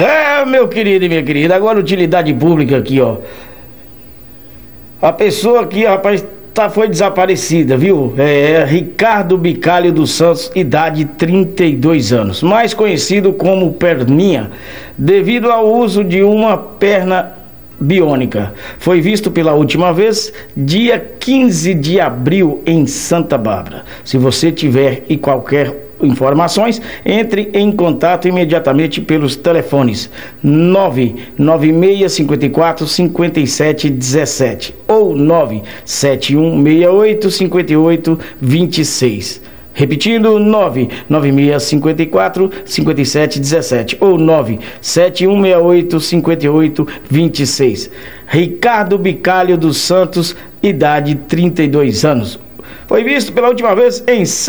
É, meu querido e minha querida, agora utilidade pública aqui, ó. A pessoa aqui, rapaz, foi desaparecida, viu? É Ricardo Bicalho dos Santos, idade 32 anos, mais conhecido como Perninha, devido ao uso de uma perna biônica. Foi visto pela última vez dia 15 de abril em Santa Bárbara. Se você tiver e qualquer informações, entre em contato imediatamente pelos telefones 99654 5717 ou 97168 5826. Repetindo, 99654 5717 ou 97168 5826. Ricardo Bicalho dos Santos, idade 32 anos. Foi visto pela última vez em